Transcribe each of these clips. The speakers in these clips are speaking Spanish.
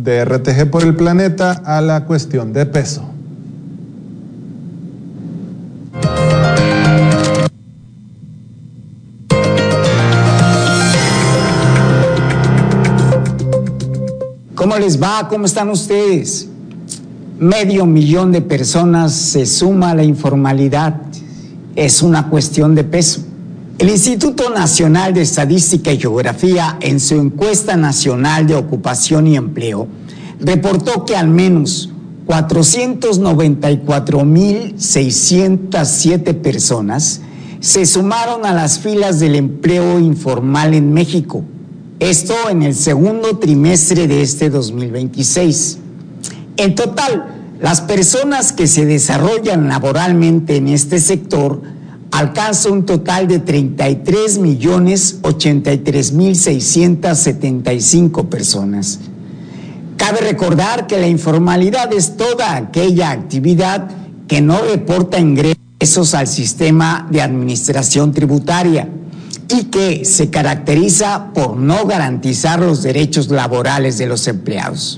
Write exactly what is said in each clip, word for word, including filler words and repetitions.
de R T G por el Planeta a la cuestión de peso. ¿Cómo les va? ¿Cómo están ustedes? Medio millón de personas se suma a la informalidad. Es una cuestión de peso. El Instituto Nacional de Estadística y Geografía, en su encuesta nacional de ocupación y empleo, reportó que al menos cuatrocientos noventa y cuatro mil seiscientas siete personas se sumaron a las filas del empleo informal en México. Esto en el segundo trimestre de este dos mil veintiséis. En total, las personas que se desarrollan laboralmente en este sector alcanzan un total de treinta y tres millones ochenta y tres mil seiscientas setenta y cinco personas. Cabe recordar que la informalidad es toda aquella actividad que no reporta ingresos al sistema de administración tributaria y que se caracteriza por no garantizar los derechos laborales de los empleados.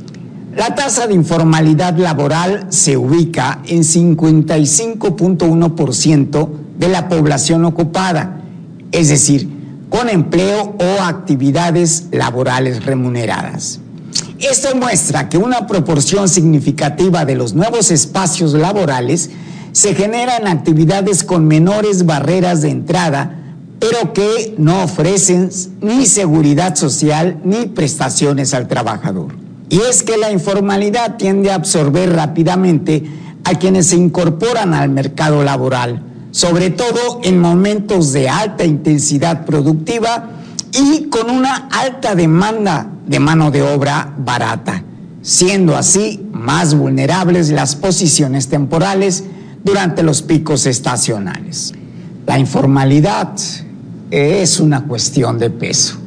La tasa de informalidad laboral se ubica en cincuenta y cinco punto uno por ciento de la población ocupada, es decir, con empleo o actividades laborales remuneradas. Esto muestra que una proporción significativa de los nuevos espacios laborales se genera en actividades con menores barreras de entrada, pero que no ofrecen ni seguridad social ni prestaciones al trabajador. Y es que la informalidad tiende a absorber rápidamente a quienes se incorporan al mercado laboral, sobre todo en momentos de alta intensidad productiva y con una alta demanda de mano de obra barata, siendo así más vulnerables las posiciones temporales durante los picos estacionales. La informalidad es una cuestión de peso.